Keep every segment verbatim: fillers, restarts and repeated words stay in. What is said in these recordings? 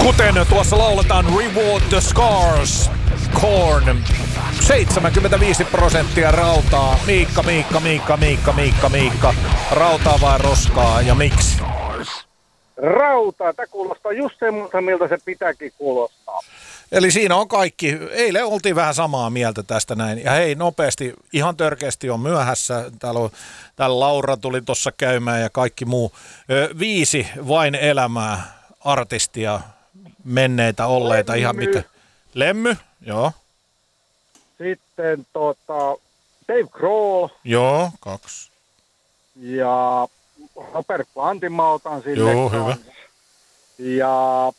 Kuten tuossa lauletaan Reward the Scars, Korn, seitsemänkymmentäviisi prosenttia rautaa. Miikka, Miikka, Miikka, Miikka, Miikka, Miikka. Rautaa vai roskaa ja miksi? Rautaa, tämä kuulostaa just semmoista, miltä se pitääkin kuulostaa. Eli siinä on kaikki. Eilen oltiin vähän samaa mieltä tästä näin. Ja hei, nopeasti, ihan törkeästi on myöhässä. Täällä, on, täällä Laura tuli tuossa käymään ja kaikki muu. Ö, viisi vain elämää artistia, menneitä, olleita, Lemmy. Ihan mitä. Lemmy, joo. Sitten tota, Dave Grohl. Joo, kaksi. Ja Robert Plantin mä otan sinne. Joo, kanssa. Hyvä. Ja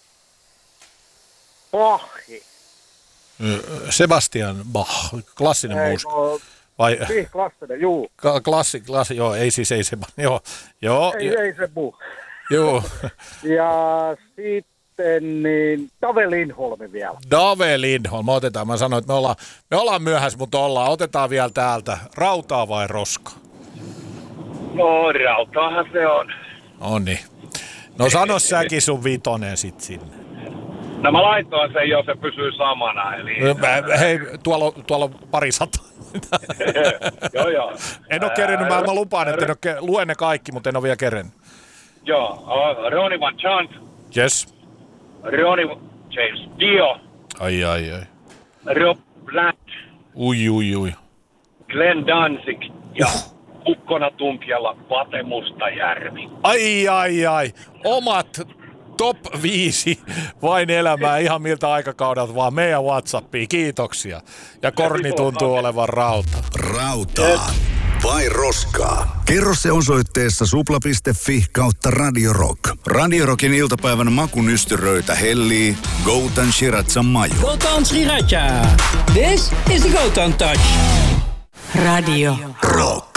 Bachi. Sebastian Bach, klassinen muusikko. No, vai niin, klassinen, juu. Klassi, klassi, joo, ei siis ei se, joo, joo. Ei, ei se muu. Joo. Ja sitten niin Dave Lindholm vielä. Dave Lindholm, otetaan. Mä sanoin, että me ollaan, me ollaan myöhässä, mutta ollaan. Otetaan vielä täältä. Rautaa vai roskaa? No, rautaahan se on. Onni. No sano säkin sun vitonen sit sinne. No mä laitoin sen, jos se pysyy samana. Eli... Mä, hei, tuolla on, tuolla on pari sata. Joo, joo. En ole kerennyt, mä, mä lupaan, että en ole, luen ne kaikki, mutta en ole vielä kerennyt. Joo, Ronnie Van Chant. Yes. Ronnie James Dio. Ai, ai, ai. Rob Black. Ui, ui, ui. Glenn Danzig ja uh. Ukkona Tunkialla Pate Mustajärvi. Ai, ai, ai. Omat top viisi vain elämää ihan miltä aikakaudelta vaan meidän WhatsAppiin. Kiitoksia. Ja korni tuntuu olevan rauta. Rautaa vai roskaa? Kerro se osoitteessa supla piste fi kautta Radio Rock. Radio Rockin iltapäivän makunystyröitä hellii Goutan Shiratsan maju. Goutan Sriracha. This is the Goutan Touch. Radio Rock.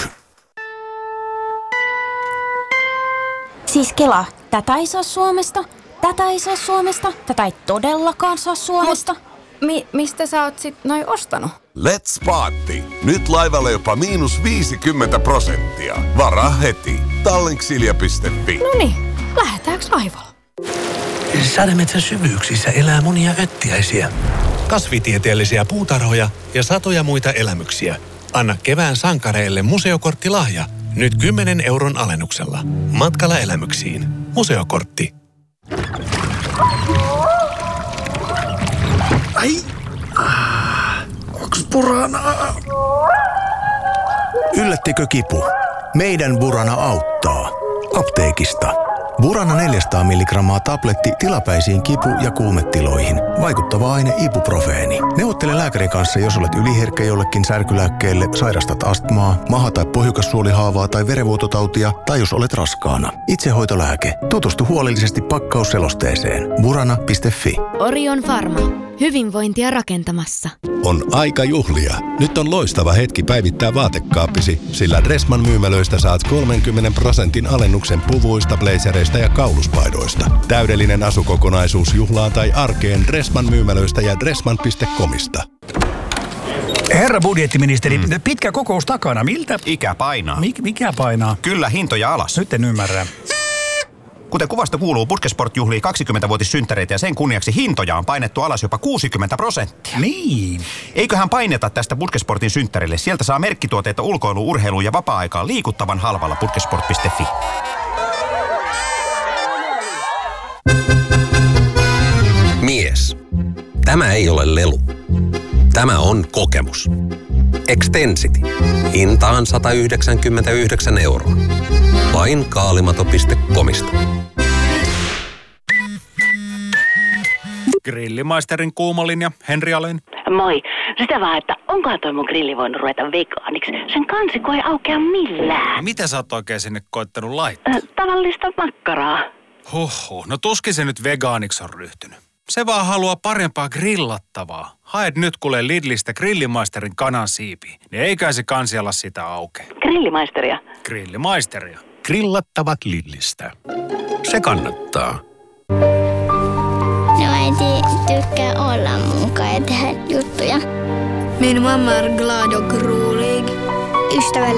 Siis Kela, tätä ei saa Suomesta, tätä ei saa Suomesta, tätä ei todellakaan saa Suomesta. Mi- mistä sä oot sit noi ostanut? Let's Party. Nyt laivalla jopa miinus viisikymmentä prosenttia. Varaa heti. Tallinksilja piste fi. Noniin, lähdetäänkö laivalla? Sademetsän syvyyksissä elää monia öttiäisiä, kasvitieteellisiä puutarhoja ja satoja muita elämyksiä. Anna kevään sankareille museokorttilahja. Nyt kymmenen euron alennuksella. Matkalla elämyksiin. Museokortti. Ai! Ah, onks Buranaa? Yllättikö kipu? Meidän Burana auttaa. Apteekista. Burana neljäsataa milligrammaa tabletti tilapäisiin kipu- ja kuumetiloihin. Vaikuttava aine ibuprofeeni. Neuvottele lääkärin kanssa, jos olet yliherkkä jollekin särkylääkkeelle, sairastat astmaa, maha- tai pohjukassuolihaavaa tai verenvuototautia, tai jos olet raskaana. Itsehoitolääke. Tutustu huolellisesti pakkausselosteeseen. burana piste fi. Orion Pharma. Hyvinvointia rakentamassa. On aika juhlia. Nyt on loistava hetki päivittää vaatekaappisi, sillä Dressman myymälöistä saat kolmenkymmenen prosentin alennuksen puvuista, blazereista ja kauluspaidoista. Täydellinen asukokonaisuus juhlaan tai arkeen Dressman myymälöistä ja dressman piste comista. Herra budjettiministeri, mm. pitkä kokous takana. Miltä? Ikä painaa. Mik, mikä painaa? Kyllä, hintoja alas. Nyt en ymmärrä. Kuten kuvasta kuuluu, Putkesport juhlii kaksikymmentävuotissynttäreitä ja sen kunniaksi hintoja on painettu alas jopa kuusikymmentä prosenttia. Niin. Eiköhän paineta tästä Putkesportin synttärille. Sieltä saa merkkituotteita ulkoilu, urheilu ja vapaa-aikaa liikuttavan halvalla putkesport piste fi. Mies. Tämä ei ole lelu. Tämä on kokemus. Extensity. Hintaan sata yhdeksänkymmentäyhdeksän euroa. Vain kaalimato piste comista. Grillimaisterin kuumolinja, Henri Alén. Moi. Sitä vaan, että onkohan toi mun grilli voinut ruveta vegaaniksi? Sen kansiko ei aukea millään. Mitä sä oot oikein sinne koittanut laittaa? Äh, tavallista makkaraa. Huhhuh, no tuskin se nyt vegaaniksi on ryhtynyt. Se vaan haluaa parempaa grillattavaa. Haet nyt kuule Lidlistä Grillimaisterin kanan siipiä, niin eikä se kansi ala sitä auke. Grillimaisteria? Grillimaisteria. Grillattavat Lidlistä. Se kannattaa. No äiti tykkää olla mukaan ja tehdä juttuja. Min mamma är glad och rolig.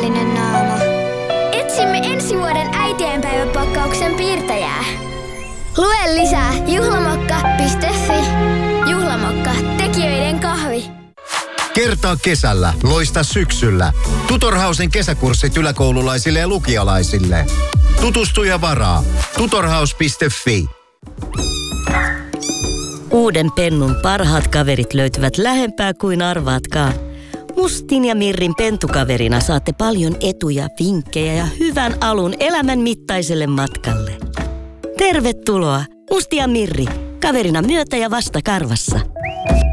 Ystävällinen naama. Etsimme ensi vuoden äitienpäiväpakkauksen piirtäjää. Lue lisää juhlamokka piste fi. Juhlamokka, tekijöiden kahvi. Kertaa kesällä, loista syksyllä. Tutorhausen kesäkurssit yläkoululaisille ja lukialaisille. Tutustu ja varaa. tutorhaus piste fi. Uuden Pennun parhaat kaverit löytyvät lähempää kuin arvaatkaan. Mustin ja Mirrin pentukaverina saatte paljon etuja, vinkkejä ja hyvän alun elämän mittaiselle matkalle. Tervetuloa, Musti ja Mirri, kaverina myötä ja vasta karvassa.